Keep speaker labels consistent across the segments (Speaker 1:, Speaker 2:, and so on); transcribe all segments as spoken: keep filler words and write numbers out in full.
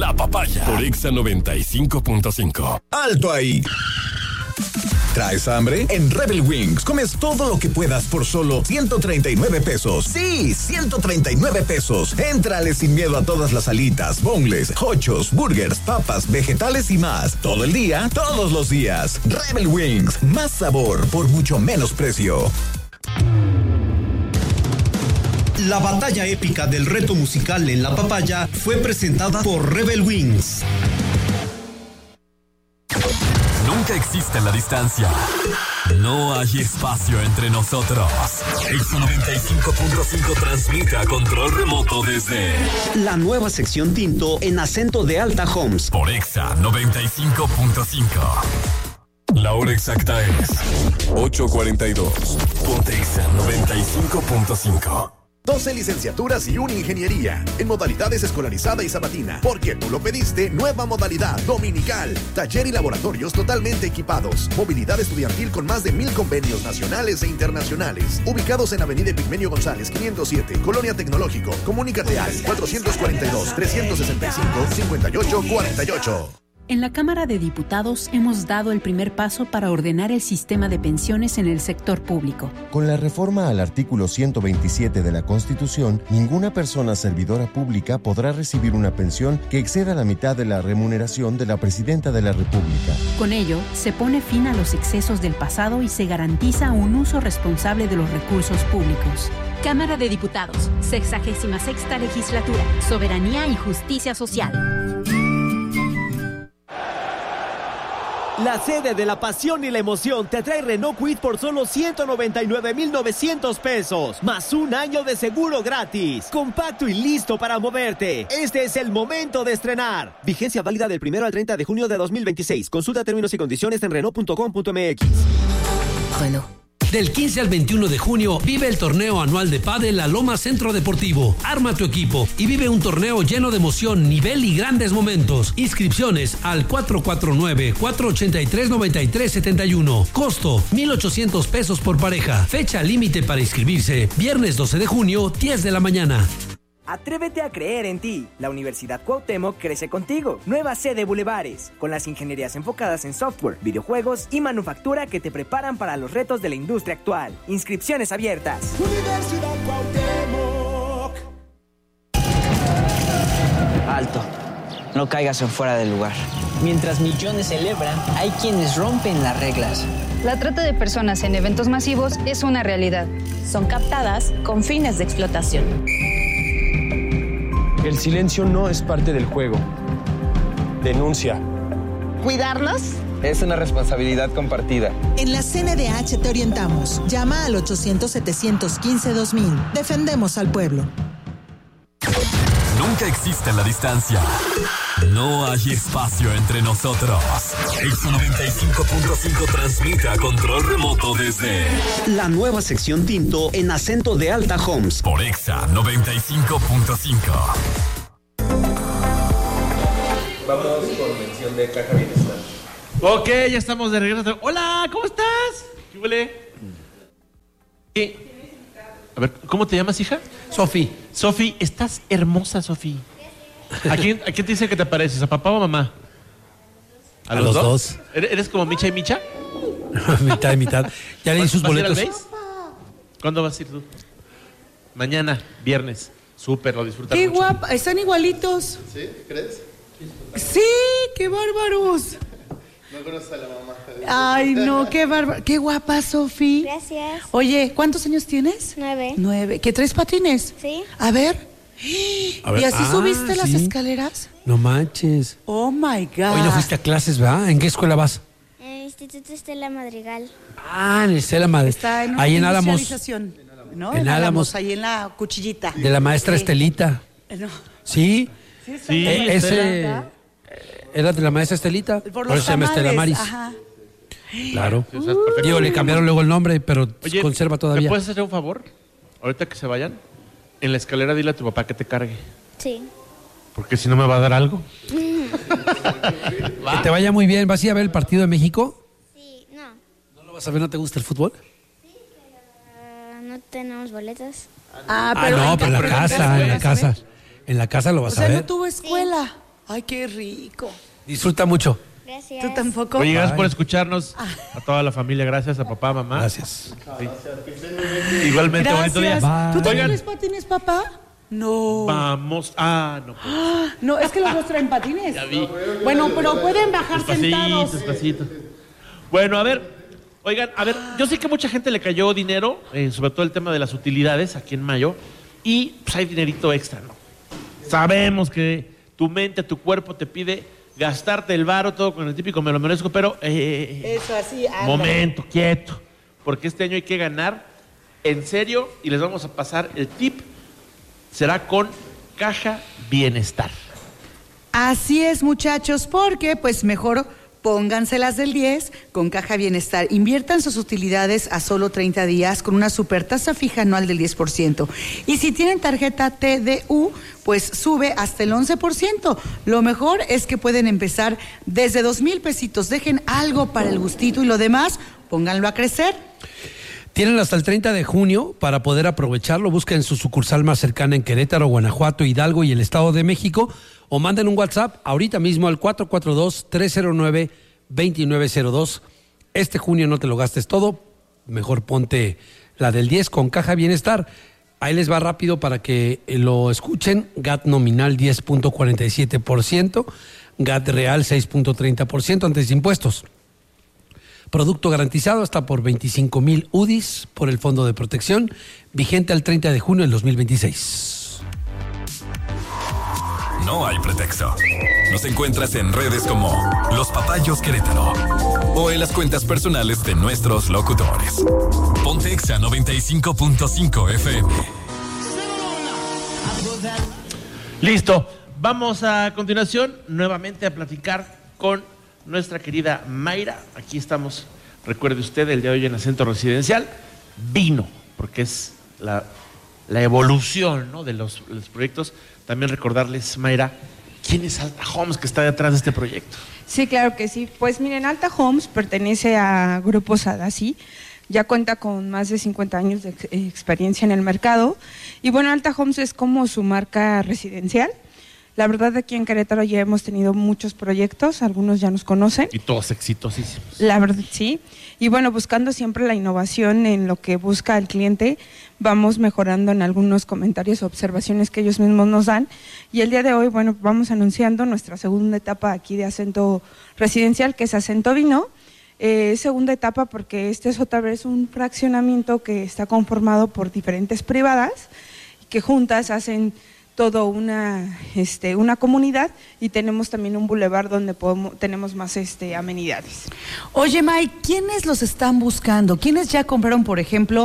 Speaker 1: La Papaya por Exa noventa y cinco punto cinco.
Speaker 2: ¡Alto ahí! ¿Traes hambre? En Rebel Wings comes todo lo que puedas por solo ciento treinta y nueve pesos. ¡Sí! ciento treinta y nueve pesos. Éntrale sin miedo a todas las alitas, boneless, hochos, burgers, papas, vegetales y más. Todo el día, todos los días. Rebel Wings. Más sabor por mucho menos precio.
Speaker 3: La batalla épica del reto musical en La Papaya fue presentada por Rebel Wings.
Speaker 1: Nunca existe la distancia. No hay espacio entre nosotros. Exa noventa y cinco punto cinco transmite a control remoto desde
Speaker 3: la nueva sección Tinto en acento de Alta Homes.
Speaker 1: Por Exa noventa y cinco punto cinco. La hora exacta es ocho cuarenta y dos. Ponte Exa noventa y cinco punto cinco.
Speaker 4: doce licenciaturas y una ingeniería en modalidades escolarizada y sabatina. Porque tú lo pediste, nueva modalidad dominical. Taller y laboratorios totalmente equipados. Movilidad estudiantil con más de mil convenios nacionales e internacionales. Ubicados en Avenida Epigmenio González, quinientos siete, Colonia Tecnológico. Comunícate al cuatrocientos cuarenta y dos, trescientos sesenta y cinco, cincuenta y ocho cuarenta y ocho.
Speaker 5: En la Cámara de Diputados hemos dado el primer paso para ordenar el sistema de pensiones en el sector público.
Speaker 6: Con la reforma al artículo ciento veintisiete de la Constitución, ninguna persona servidora pública podrá recibir una pensión que exceda la mitad de la remuneración de la Presidenta de la República.
Speaker 5: Con ello, se pone fin a los excesos del pasado y se garantiza un uso responsable de los recursos públicos. Cámara de Diputados, sexagésima sexta legislatura, soberanía y justicia social.
Speaker 7: La sede de la pasión y la emoción te trae Renault Kwid por solo ciento noventa y nueve mil novecientos pesos, más un año de seguro gratis. Compacto y listo para moverte. Este es el momento de estrenar. Vigencia válida del primero al treinta de junio de dos mil veintiséis. Consulta términos y condiciones en Renault punto com punto m x.
Speaker 8: Renault. Del quince al veintiuno de junio, vive el torneo anual de pádel La Loma Centro Deportivo. Arma tu equipo y vive un torneo lleno de emoción, nivel y grandes momentos. Inscripciones al cuatro cuatro nueve, cuatro ocho tres, nueve tres siete uno. Costo, mil ochocientos pesos por pareja. Fecha límite para inscribirse, viernes doce de junio, diez de la mañana.
Speaker 9: Atrévete a creer en ti. La Universidad Cuauhtémoc crece contigo. Nueva sede Bulevares, con las ingenierías enfocadas en software, videojuegos y manufactura que te preparan para los retos de la industria actual. Inscripciones abiertas.
Speaker 10: Universidad Cuauhtémoc.
Speaker 11: Alto. No caigas en fuera del lugar. Mientras millones celebran, hay quienes rompen las reglas.
Speaker 12: La trata de personas en eventos masivos es una realidad.
Speaker 13: Son captadas con fines de explotación.
Speaker 14: El silencio no es parte del juego. Denuncia.
Speaker 15: ¿Cuidarnos?
Speaker 16: Es una responsabilidad compartida.
Speaker 15: En la C N D H te orientamos. Llama al ochocientos, setecientos quince, dos mil. Defendemos al pueblo.
Speaker 1: Nunca existe la distancia. No hay espacio entre nosotros. Exa noventa y cinco punto cinco transmite a control remoto desde
Speaker 3: la nueva sección Tinto en acento de Alta Homes.
Speaker 1: Por Exa noventa y cinco punto cinco.
Speaker 16: Vamos con mención de caja bienestar.
Speaker 17: Ok, ya estamos de regreso. Hola, ¿cómo estás? ¿Qué huele? ¿Qué? A ver, ¿cómo te llamas, hija?
Speaker 8: Sofi.
Speaker 17: Sofi, estás hermosa, Sofi. ¿A quién, ¿A quién te dice que te pareces? ¿A papá o a mamá?
Speaker 8: ¿A, ¿A los, los dos? dos?
Speaker 17: ¿Eres como Micha y Micha?
Speaker 8: mitad y mitad. Ya leí sus boletos.
Speaker 17: ¿Vas a ir al Base? ¿Cuándo vas a ir tú? Mañana, viernes. Súper, lo disfrutas
Speaker 18: Qué
Speaker 17: mucho.
Speaker 18: guapa, están igualitos.
Speaker 16: ¿Sí? ¿Crees?
Speaker 18: Sí, qué bárbaros.
Speaker 16: No conoces a la mamá.
Speaker 18: Ay, no, qué bárbaro. Qué guapa, Sofi.
Speaker 19: Gracias.
Speaker 18: Oye, ¿cuántos años tienes?
Speaker 19: Nueve.
Speaker 18: Nueve. ¿Qué, tres patines?
Speaker 19: Sí.
Speaker 18: A ver.
Speaker 8: A ver.
Speaker 18: ¿Y así
Speaker 8: ah,
Speaker 18: subiste
Speaker 8: ¿sí?
Speaker 18: las escaleras?
Speaker 8: No manches.
Speaker 18: Oh, my God.
Speaker 8: Hoy no fuiste a clases, ¿verdad? ¿En qué escuela vas?
Speaker 19: En el Instituto Estela Madrigal.
Speaker 8: Ah, en el Estela Madrigal.
Speaker 18: Está en una
Speaker 8: ahí en Álamos.
Speaker 18: ¿No?
Speaker 8: En,
Speaker 18: en
Speaker 8: Álamos.
Speaker 18: Álamos, ahí en la cuchillita.
Speaker 8: De la maestra
Speaker 18: sí.
Speaker 8: Estelita.
Speaker 18: No.
Speaker 8: ¿Sí?
Speaker 18: Sí,
Speaker 8: sí eh, ese era de la maestra Estelita.
Speaker 18: Por,
Speaker 8: Por eso se llama Estela Maris.
Speaker 18: Ajá.
Speaker 8: Claro.
Speaker 17: Sí, o sea, perfecto.
Speaker 8: Digo, le cambiaron luego el nombre, pero
Speaker 17: Oye,
Speaker 8: conserva todavía.
Speaker 17: ¿me puedes hacer un favor? Ahorita que se vayan, en la escalera dile a tu papá que te cargue.
Speaker 19: Sí.
Speaker 17: Porque si no me va a dar algo.
Speaker 8: Que te vaya muy bien. ¿Vas a ir a ver el partido de México?
Speaker 19: Sí, no.
Speaker 8: ¿No lo vas a ver? ¿No te gusta el fútbol?
Speaker 19: Sí, pero uh, no tenemos boletos.
Speaker 18: Ah,
Speaker 8: Ah,
Speaker 18: pero
Speaker 8: no,
Speaker 18: en
Speaker 8: pero en la casa, en la casa. En la casa lo vas
Speaker 18: o sea,
Speaker 8: a ver.
Speaker 18: no tuvo escuela. Ay, qué rico.
Speaker 8: Disfruta mucho.
Speaker 19: Gracias.
Speaker 18: ¿Tú tampoco?
Speaker 17: Oye, gracias por escucharnos. A toda la familia, gracias a papá, mamá.
Speaker 8: Gracias.
Speaker 17: Sí. Igualmente, bonito día.
Speaker 18: Gracias. ¿Tú también
Speaker 17: Oigan,
Speaker 18: eres patines, papá? No.
Speaker 17: vamos. Ah, no. Pues.
Speaker 18: No, es que los dos traen patines.
Speaker 17: Ya vi.
Speaker 18: Bueno, pero pueden bajar
Speaker 17: Despacito,
Speaker 18: sentados.
Speaker 17: despacito. Bueno, a ver, oigan, a ver, yo sé que mucha gente le cayó dinero, eh, sobre todo el tema de las utilidades aquí en mayo, y pues hay dinerito extra, ¿no? Sabemos que tu mente, tu cuerpo te pide gastarte el varo, todo con el típico me lo merezco, pero eh,
Speaker 18: Eso así, anda.
Speaker 17: momento, quieto, porque este año hay que ganar en serio y les vamos a pasar el tip, será con Caja Bienestar.
Speaker 18: Así es, muchachos, porque pues mejor pónganselas del diez con Caja Bienestar. Inviertan sus utilidades a solo treinta días con una super tasa fija anual del diez por ciento. Y si tienen tarjeta T D U, pues sube hasta el once por ciento. Lo mejor es que pueden empezar desde dos mil pesitos. Dejen algo para el gustito y lo demás, pónganlo a crecer.
Speaker 8: Tienen hasta el treinta de junio para poder aprovecharlo. Busquen su sucursal más cercana en Querétaro, Guanajuato, Hidalgo y el Estado de México. O manden un WhatsApp ahorita mismo al cuatro cuatro dos, tres cero nueve, dos nueve cero dos. Este junio no te lo gastes todo. Mejor ponte la del diez con Caja Bienestar. Ahí les va rápido para que lo escuchen. G A T nominal diez punto cuarenta y siete por ciento. G A T real seis punto treinta por ciento antes de impuestos. Producto garantizado hasta por veinticinco mil U D I s por el Fondo de Protección. Vigente al treinta de junio del dos mil veintiséis.
Speaker 1: No hay pretexto. Nos encuentras en redes como Los Papayos Querétaro o en las cuentas personales de nuestros locutores. Ponte Exa noventa y cinco punto cinco F M.
Speaker 17: Listo. Vamos a continuación nuevamente a platicar con nuestra querida Mayra. Aquí estamos, recuerde usted, el día de hoy en Acento Residencial. Vino, porque es la, la evolución, ¿no?, de los, los proyectos. También recordarles, Mayra, ¿quién es Alta Homes que está detrás de este proyecto?
Speaker 20: Sí, claro que sí. Pues miren, Alta Homes pertenece a Grupo Sadassi, ya cuenta con más de cincuenta años de ex experiencia en el mercado. Y bueno, Alta Homes es como su marca residencial. La verdad, aquí en Querétaro ya hemos tenido muchos proyectos, algunos ya nos conocen.
Speaker 17: Y todos exitosísimos.
Speaker 20: La verdad, sí. Y bueno, buscando siempre la innovación en lo que busca el cliente, vamos mejorando en algunos comentarios o observaciones que ellos mismos nos dan. Y el día de hoy, bueno, vamos anunciando nuestra segunda etapa aquí de Acento Residencial, que es Acento Vino. Eh, segunda etapa porque este es otra vez un fraccionamiento que está conformado por diferentes privadas que juntas hacen todo una este una comunidad y tenemos también un bulevar donde podemos, tenemos más este amenidades.
Speaker 18: Oye, May, ¿quiénes los están buscando? ¿Quiénes ya compraron, por ejemplo,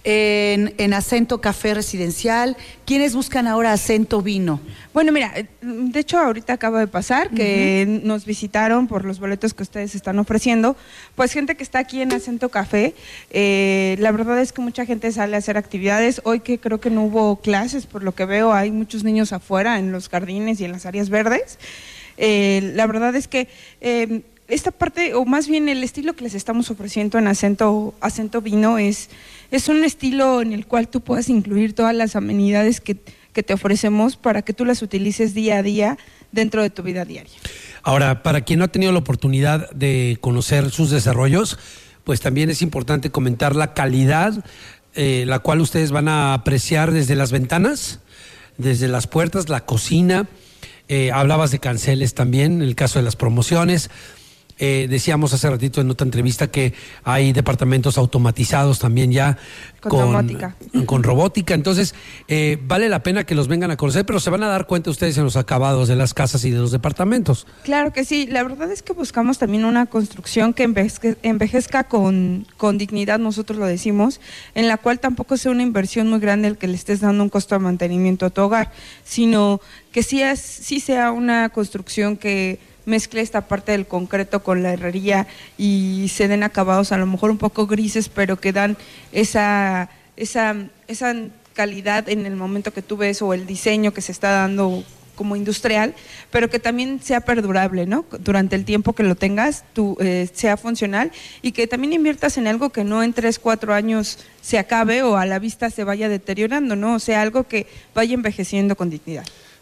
Speaker 18: en, en Acento Café Residencial? ¿Quiénes buscan ahora Acento Vino?
Speaker 20: Bueno, mira, de hecho ahorita acaba de pasar que uh-huh. nos visitaron por los boletos que ustedes están ofreciendo, pues gente que está aquí en Acento Café. Eh, la verdad es que mucha gente sale a hacer actividades. Hoy que creo que no hubo clases, por lo que veo, hay muchos niños afuera en los jardines y en las áreas verdes. Eh, la verdad es que eh, esta parte, o más bien el estilo que les estamos ofreciendo en Acento, Acento Vino es, es un estilo en el cual tú puedas incluir todas las amenidades que, que te ofrecemos para que tú las utilices día a día dentro de tu vida diaria.
Speaker 8: Ahora, para quien no ha tenido la oportunidad de conocer sus desarrollos, pues también es importante comentar la calidad, eh, la cual ustedes van a apreciar desde las ventanas, desde las puertas, la cocina. Eh, hablabas de canceles también, en el caso de las promociones. Eh, decíamos hace ratito en otra entrevista que hay departamentos automatizados también ya
Speaker 20: con,
Speaker 8: con
Speaker 20: robótica.
Speaker 8: Con robótica. Entonces, eh, vale la pena que los vengan a conocer, pero se van a dar cuenta ustedes en los acabados de las casas y de los departamentos.
Speaker 20: Claro que sí. La verdad es que buscamos también una construcción que envejezca, envejezca con, con dignidad, nosotros lo decimos, en la cual tampoco sea una inversión muy grande el que le estés dando un costo de mantenimiento a tu hogar, sino que sí, es, sí sea una construcción que mezcle esta parte del concreto con la herrería y se den acabados a lo mejor un poco grises, pero que dan esa, esa, esa calidad en el momento que tú ves, o el diseño que se está dando como industrial, pero que también sea perdurable, ¿no? Durante el tiempo que lo tengas, tú, eh, sea funcional, y que también inviertas en algo que no en tres, cuatro años se acabe o a la vista se vaya deteriorando, ¿no? O sea, algo que vaya envejeciendo con dignidad.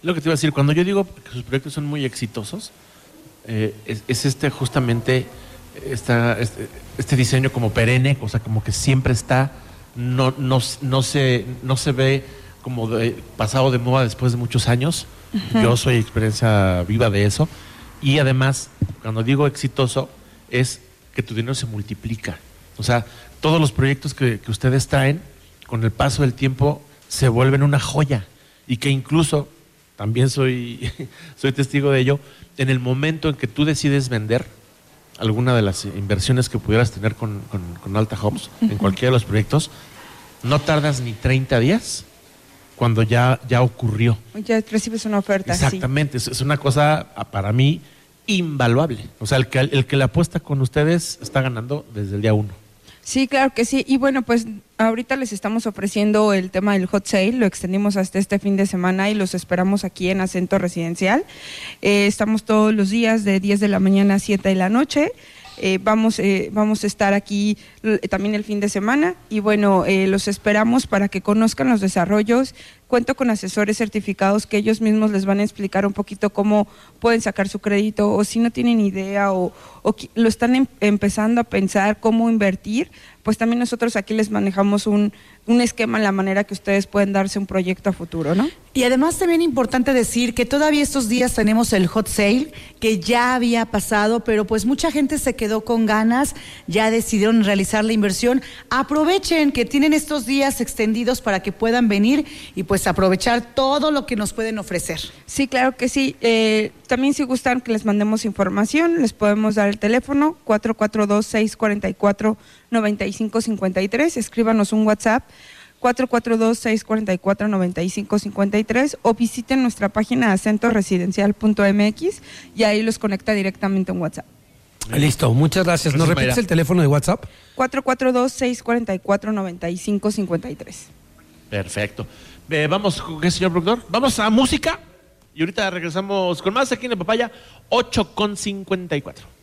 Speaker 17: Lo que te iba a decir, cuando yo digo que sus proyectos son muy exitosos, eh, es, es este justamente esta, este, este diseño como perenne, o sea, como que siempre está, no, no, no, se, no se ve como de, pasado de moda después de muchos años. Uh-huh. Yo soy experiencia viva de eso. Y además, cuando digo exitoso, es que tu dinero se multiplica. O sea, todos los proyectos que, que ustedes traen, con el paso del tiempo, se vuelven una joya. Y que incluso, también soy, soy testigo de ello, en el momento en que tú decides vender alguna de las inversiones que pudieras tener con, con, con Alta Homes, uh-huh. en cualquiera de los proyectos, no tardas ni treinta días cuando ya, ya ocurrió.
Speaker 20: Ya recibes una oferta.
Speaker 17: Exactamente,
Speaker 20: sí.
Speaker 17: es, es una cosa para mí invaluable. O sea, el que, el que le apuesta con ustedes está ganando desde el día uno.
Speaker 20: Sí, claro que sí. Y bueno, pues ahorita les estamos ofreciendo el tema del hot sale, lo extendimos hasta este fin de semana y los esperamos aquí en Acento Residencial. Eh, estamos todos los días de diez de la mañana a siete de la noche. Eh, vamos, eh, vamos a estar aquí eh, también el fin de semana y bueno, eh, los esperamos para que conozcan los desarrollos. Cuento con asesores certificados que ellos mismos les van a explicar un poquito cómo pueden sacar su crédito o si no tienen idea o, o lo están em- empezando a pensar cómo invertir, pues también nosotros aquí les manejamos un, un esquema en la manera que ustedes pueden darse un proyecto a futuro, ¿no?
Speaker 18: Y además también importante decir que todavía estos días tenemos el hot sale que ya había pasado, pero pues mucha gente se quedó con ganas, ya decidieron realizar la inversión. Aprovechen que tienen estos días extendidos para que puedan venir y pues aprovechar todo lo que nos pueden ofrecer.
Speaker 20: Sí, claro que sí. Eh, también si gustan que les mandemos información, les podemos dar el teléfono cuatro cuatro dos, seis cuatro cuatro, nueve cinco cinco tres, escríbanos un WhatsApp cuatro cuatro dos, seis cuatro cuatro, nueve cinco cinco tres o visiten nuestra página acento residencial punto m x y ahí los conecta directamente en WhatsApp.
Speaker 8: Listo, muchas gracias. ¿Nos repites el teléfono de WhatsApp?
Speaker 20: cuatro cuatro dos, seis cuatro cuatro, nueve cinco cinco tres.
Speaker 17: Perfecto. Eh, vamos, ¿qué, señor productor? Vamos a música y ahorita regresamos con más aquí en La Papaya, ocho con cincuenta y cuatro.